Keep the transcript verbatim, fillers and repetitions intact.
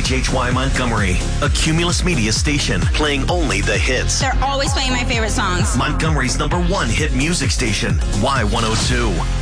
H H Y Montgomery, a Cumulus Media station playing only the hits. They're always playing my favorite songs. Montgomery's number one hit music station, Y one oh two.